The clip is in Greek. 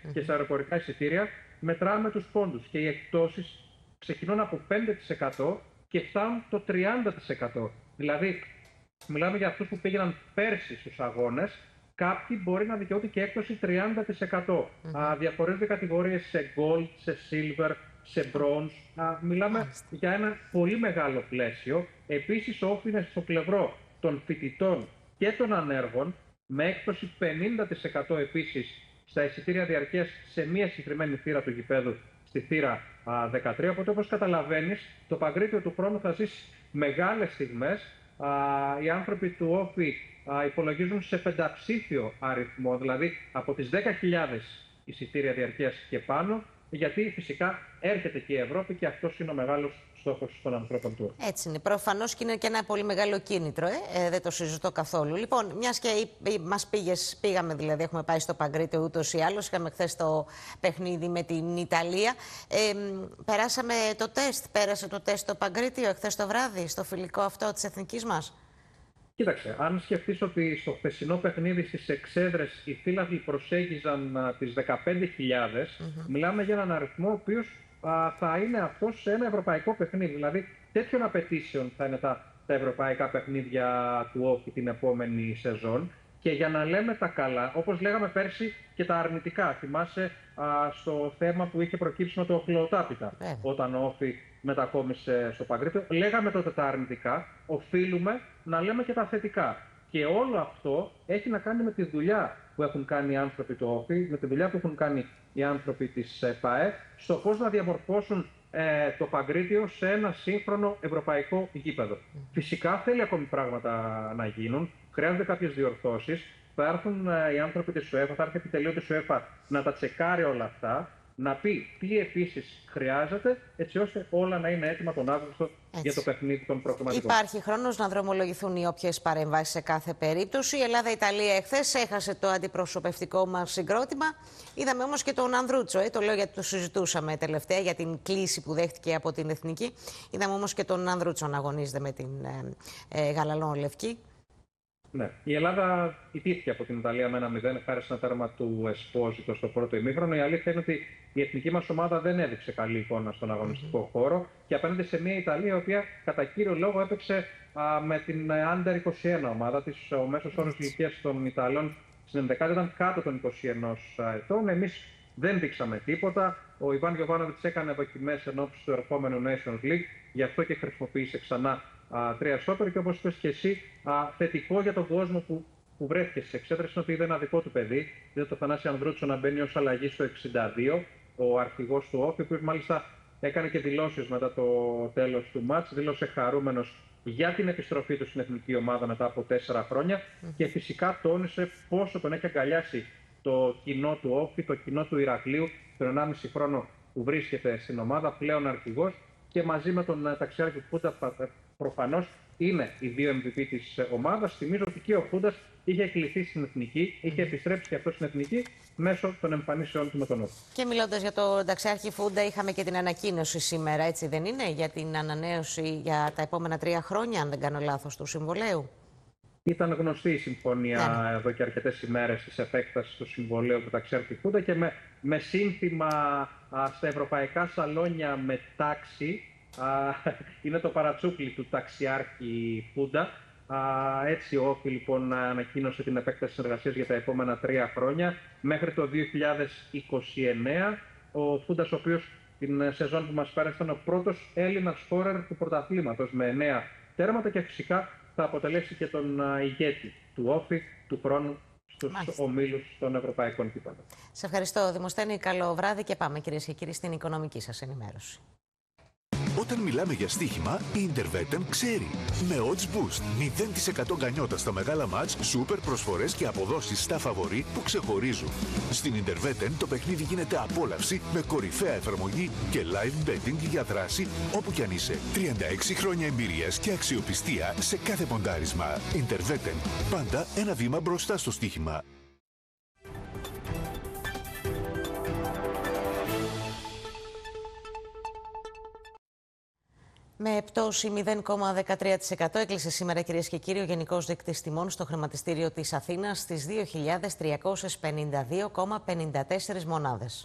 και σε αεροπορικά εισιτήρια, μετράμε τους πόντους. Και οι εκπτώσεις ξεκινούν από 5% και φτάνουν το 30%. Δηλαδή, μιλάμε για αυτούς που πήγαιναν πέρσι στους αγώνες, κάποιοι μπορεί να δικαιούνται και έκπτωση 30%. Διαφορετικές κατηγορίες σε gold, σε silver, σε bronze. Μιλάμε για ένα πολύ μεγάλο πλαίσιο. Επίσης, όφη στο πλευρό των φοιτητών και των ανέργων, με έκπτωση 50% επίσης στα εισιτήρια διαρκείας σε μία συγκεκριμένη θύρα του γηπέδου, στη θύρα 13. Οπότε, όπως καταλαβαίνεις, το Παγκρίτιο του χρόνου θα ζήσει μεγάλες στιγμές. Οι άνθρωποι του όφη υπολογίζουν σε πενταψήφιο αριθμό, δηλαδή από τις 10.000 εισιτήρια διαρκείας και πάνω, γιατί φυσικά έρχεται και η Ευρώπη και αυτός είναι ο μεγάλος στόχος των ανθρώπων του. Έτσι είναι. Προφανώς και είναι και ένα πολύ μεγάλο κίνητρο. Δεν το συζητώ καθόλου. Λοιπόν, μιας και πήγαμε δηλαδή, έχουμε πάει στο Παγκρίτιο ούτως ή άλλως. Είχαμε χθες το παιχνίδι με την Ιταλία. Περάσαμε το τεστ. Πέρασε το τεστ το Παγκρίτιο χθες το βράδυ, στο φιλικό αυτό της εθνικής μας. Κοίταξε, αν σκεφτείς ότι στο χθεσινό παιχνίδι στις Εξέδρες οι φύλαθλοι προσέγγιζαν τις 15.000, μιλάμε για έναν αριθμό ο οποίος θα είναι αυτός σε ένα ευρωπαϊκό παιχνίδι. Δηλαδή, τέτοιων απαιτήσεων θα είναι τα ευρωπαϊκά παιχνίδια του όφη την επόμενη σεζόν. Και για να λέμε τα καλά, όπως λέγαμε πέρσι και τα αρνητικά, θυμάσαι στο θέμα που είχε προκύψει με το Χλωοτάπητα, όταν ο όφη μετακόμισε στο Παγκρίτιο, λέγαμε τότε τα αρνητικά, οφείλουμε να λέμε και τα θετικά. Και όλο αυτό έχει να κάνει με τη δουλειά που έχουν κάνει οι άνθρωποι του όφη, με τη δουλειά που έχουν κάνει οι άνθρωποι της ΠΑΕ, στο πώς να διαμορφώσουν το Παγκρίτιο σε ένα σύγχρονο ευρωπαϊκό γήπεδο. Φυσικά θέλει ακόμη πράγματα να γίνουν, χρειάζονται κάποιες διορθώσεις. Θα έρθουν οι άνθρωποι της UEFA, θα έρθει επιτελείο της UEFA να τα τσεκάρει όλα αυτά, να πει τι επίσης χρειάζεται, έτσι ώστε όλα να είναι έτοιμα τον Αύγουστο για το παιχνίδι των προκριματικών. Υπάρχει χρόνος να δρομολογηθούν οι όποιες παρεμβάσεις σε κάθε περίπτωση. Η Ελλάδα-Ιταλία εχθές έχασε το αντιπροσωπευτικό μας συγκρότημα. Είδαμε όμως και τον Ανδρούτσο, το λέω γιατί το συζητούσαμε τελευταία για την κλίση που δέχτηκε από την Εθνική. Είδαμε όμως και τον Ανδρούτσο να αγωνίζεται με την Γαλανό-Λευκή. Ναι. Η Ελλάδα ιτήθηκε από την Ιταλία με 1-0, χάρη σε ένα τέρμα του Εσπόζητο στο πρώτο ημίχρονο. Η αλήθεια είναι ότι η εθνική μας ομάδα δεν έδειξε καλή εικόνα στον αγωνιστικό χώρο και απέναντι σε μια Ιταλία η οποία κατά κύριο λόγο έπαιξε με την Under 21 ομάδα της. Ο μέσος όρος ηλικίας των Ιταλών στην ενδεκάδα ήταν κάτω των 21 ετών. Εμείς δεν δείξαμε τίποτα. Ο Ιβάν Γιοβάνοβιτς έκανε δοκιμές εν ώψη του ερχόμενου Nations League, γι' αυτό και χρησιμοποίησε ξανά 3 στόπερ. Και όπως είπες και εσύ, θετικό για τον κόσμο που βρέθηκε στις Εξέδρες είναι ότι είδε ένα δικό του παιδί. Είδε το Θανάση Ανδρούτσο να μπαίνει ως αλλαγή στο 62, ο αρχηγός του όφη, ο οποίος μάλιστα έκανε και δηλώσεις μετά το τέλος του μάτς. Δήλωσε χαρούμενος για την επιστροφή του στην εθνική ομάδα μετά από 4 χρόνια και φυσικά τόνισε πόσο τον έχει αγκαλιάσει το κοινό του όφη, το κοινό του Ηρακλείου, τον 1,5 χρόνο που βρίσκεται στην ομάδα, πλέον αρχηγός, και μαζί με τον ταξιάρχη Φούντα προφανώς είναι οι 2 MVP της ομάδας. Θυμίζω ότι και ο Φούντας είχε κληθεί στην εθνική, είχε επιστρέψει και αυτό στην εθνική μέσω των εμφανίσεων του με τον όφη. Και μιλώντας για τον ταξιάρχη Φούντα, είχαμε και την ανακοίνωση σήμερα, έτσι δεν είναι, για την ανανέωση για τα επόμενα 3 χρόνια, αν δεν κάνω λάθος, του συμβολαίου. Ήταν γνωστή η συμφωνία εδώ και αρκετές ημέρες της επέκτασης του συμβολαίου του ταξιάρχη Φούντα και με σύνθημα στα ευρωπαϊκά σαλόνια με τάξη. Είναι το παρατσούκλι του ταξιάρχη Φούντα. Έτσι ο όφη λοιπόν ανακοίνωσε την επέκταση συνεργασίας για τα επόμενα 3 χρόνια μέχρι το 2029. Ο Φούντας, ο οποίος την σεζόν που μας πέρασε ήταν ο πρώτος Έλληνας σκόρερ του πρωταθλήματος με 9 τέρματα και φυσικά θα αποτελέσει και τον ηγέτη του όφη του χρόνου στους ομίλους των ευρωπαϊκών κυπέλλων. Σε ευχαριστώ, Δημοσθένη. Καλό βράδυ και πάμε, κυρίες και κύριοι, στην οικονομική σας ενημέρωση. Όταν μιλάμε για στοίχημα, η Intervetem ξέρει. Με Odds Boost, 0% γκανιότα στα μεγάλα μάτς, σούπερ προσφορές και αποδόσεις στα φαβορί που ξεχωρίζουν. Στην Intervetem το παιχνίδι γίνεται απόλαυση με κορυφαία εφαρμογή και live betting για δράση όπου κι αν είσαι. 36 χρόνια εμπειρίας και αξιοπιστία σε κάθε ποντάρισμα. Intervetem, πάντα ένα βήμα μπροστά στο στοίχημα. Με πτώση 0,13% έκλεισε σήμερα, κυρίες και κύριοι, ο Γενικός Δείκτης Τιμών στο χρηματιστήριο της Αθήνας στις 2.352,54 μονάδες.